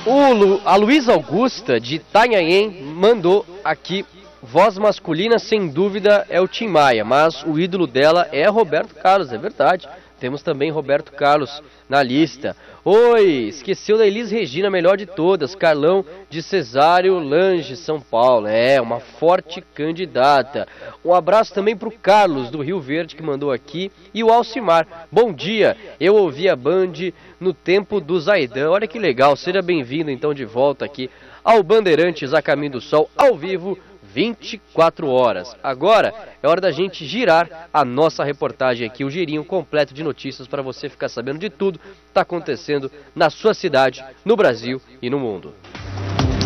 A Luísa Augusta, de Itanhaém, mandou aqui: voz masculina, sem dúvida, é o Tim Maia, mas o ídolo dela é Roberto Carlos, é verdade. Temos também Roberto Carlos na lista. Oi, esqueceu da Elis Regina, melhor de todas, Carlão de Cesário Lange, São Paulo. É, uma forte candidata. Um abraço também para o Carlos, do Rio Verde, que mandou aqui. E o Alcimar, bom dia, eu ouvi a Band no tempo do Zaidan. Olha que legal, seja bem-vindo então de volta aqui ao Bandeirantes a Caminho do Sol, ao vivo, 24 horas. Agora é hora da gente girar a nossa reportagem aqui, o girinho completo de notícias para você ficar sabendo de tudo que está acontecendo na sua cidade, no Brasil e no mundo.